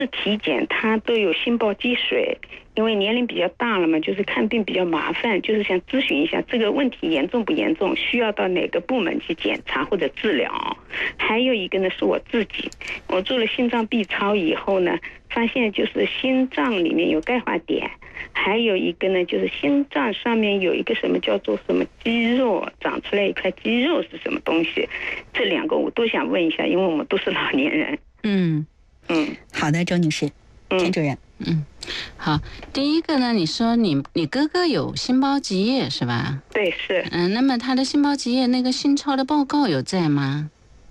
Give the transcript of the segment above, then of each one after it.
体检他都有心包积水，因为年龄比较大了嘛，就是看病比较麻烦，就是想咨询一下这个问题严重不严重，需要到哪个部门去检查或者治疗。还有一个呢是我自己，我做了心脏 B 超以后呢，发现就是心脏里面有钙化点，还有一个呢就是心脏上面有一个什么叫做什么肌肉，长出来一块肌肉是什么东西，这两个我都想问一下，因为我们都是老年人。 好的，周女士，田主任。 好，第一个呢，你说你哥哥有心包积液是吧？ 对，是。 那么他的心包积液那个心超的报告有在吗？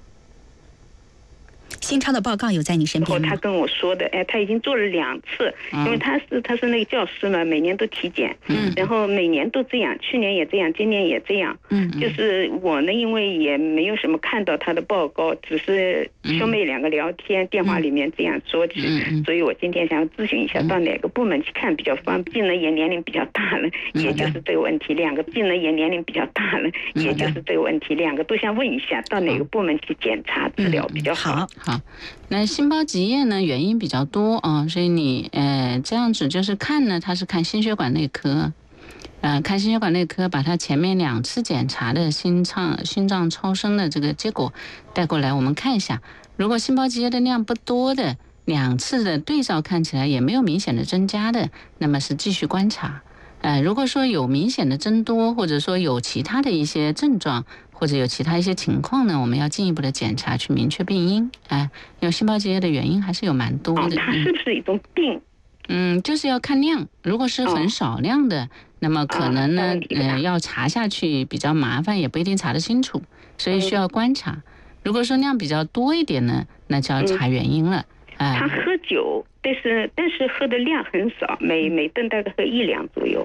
心超的报告有在你身边吗？ 他跟我说的，他已经做了2次，因为他是那个教师嘛，每年都体检，然后每年都这样，去年也这样，今年也这样，就是我呢，因为也没有什么看到他的报告，只是兄妹2个聊天，电话里面这样说起，所以我今天想要咨询一下，到哪个部门去看比较方便。病人也年龄比较大了，也就是这个问题；2个病人也年龄比较大了，也就是这个问题；2个都想问一下，到哪个部门去检查治疗比较好。 好，那心包积液呢，原因比较多啊，所以你这样子就是看呢，他是看心血管内科，看心血管内科，把他前面2次检查的心脏超声的这个结果带过来，我们看一下。如果心包积液的量不多的，2次的对照看起来也没有明显的增加的，那么是继续观察。如果说有明显的增多，或者说有其他的一些症状，或者有其他一些情况呢，我们要进一步的检查去明确病因。因为心包积液的原因还是有蛮多的。 它是不是一种病？ 就是要看量，如果是很少量的，那么可能呢，要查下去比较麻烦，也不一定查得清楚，所以需要观察。如果说量比较多一点呢，那就要查原因了。 他喝酒，但是喝的量很少，每顿大概喝1两左右。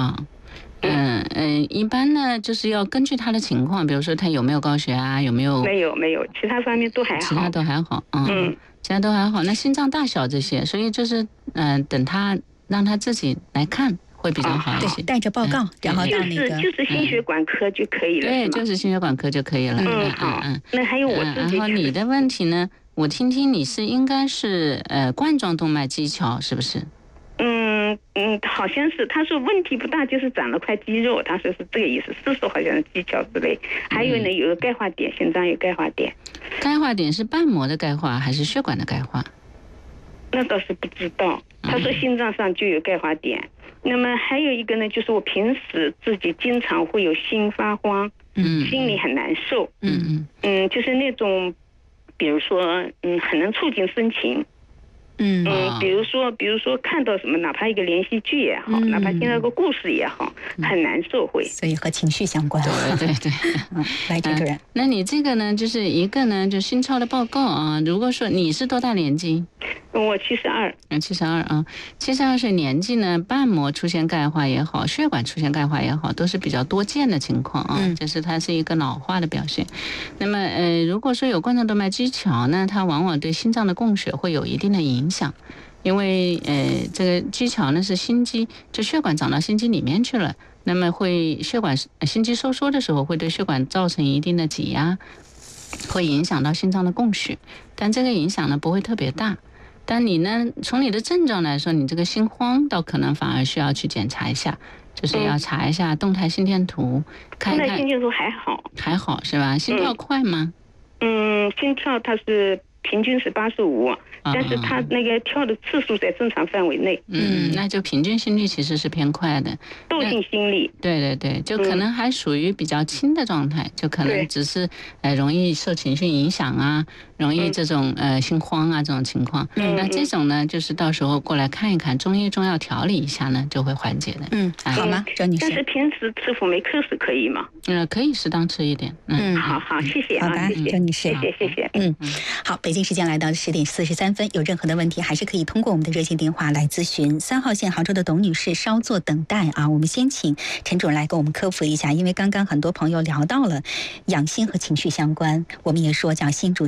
一般呢就是要根据他的情况，比如说他有没有高血压，有没有？ 没有，其他方面都还好。 其他都还好，其他都还好。那心脏大小这些，所以就是等他让他自己来看会比较好一些。 对，带着报告，然后到那个就是心血管科就可以了。 对，就是心血管科就可以了。 好。那还有我自己。 然后你的问题呢？我听你是应该是冠状动脉肌鞘是不是？ 好像是。他说问题不大，就是长了块肌肉，他说是这个意思，是说好像是肌鞘之类。还有呢，有个钙化点，心脏有钙化点。 钙化点是瓣膜的钙化还是血管的钙化？ 那倒是不知道。他说心脏上就有钙化点。那么还有一个呢，就是我平时自己经常会有心发慌，心里很难受，就是那种，比如说很能触景生情。比如说看到什么，哪怕一个连续剧也好，哪怕听到个故事也好，很难受会。 所以和情绪相关。 对。 来，田主任。 那你这个呢，就是一个呢，就心超的报告啊。如果说你是多大年纪？ 我72。 72啊，72岁年纪呢，瓣膜出现钙化也好，血管出现钙化也好，都是比较多见的情况啊。就是它是一个老化的表现。那么如果说有冠状动脉肌鞘呢，它往往对心脏的供血会有一定的影响，因为这个肌鞘呢是心肌，就血管长到心肌里面去了，那么会心肌收缩的时候会对血管造成一定的挤压，会影响到心脏的供血，但这个影响呢不会特别大。但你呢，从你的症状来说，你这个心慌倒可能反而需要去检查一下，就是要查一下动态心电图，看一看。 动态心电图还好是吧？心跳快吗？ 心跳它是平均是85，但是它那个跳的次数在正常范围内。 那就平均心率其实是偏快的。 窦性心律。 对，就可能还属于比较轻的状态，就可能只是容易受情绪影响啊，容易这种心慌啊这种情况。那这种呢，就是到时候过来看一看，中医中药调理一下呢，就会缓解的。 好吗，周女士？ 但是平时吃辅酶克是可以吗？ 可以适当吃一点。 好，谢谢啊。 好的，周女士。 谢谢。 好，北京时间来到10点43分，有任何的问题还是可以通过我们的热线电话来咨询。3号线杭州的董女士稍作等待啊，我们先请陈主任来给我们科普一下，因为刚刚很多朋友聊到了养心和情绪相关，我们也说叫心主神志。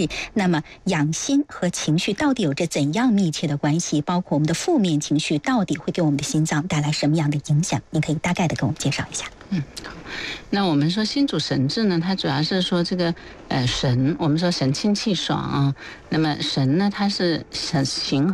是，那么养心和情绪到底有着怎样密切的关系？包括我们的负面情绪到底会给我们的心脏带来什么样的影响？您可以大概的给我们介绍一下。 好。那我们说心主神志呢，它主要是说这个神，我们说神清气爽啊。那么神呢，它是形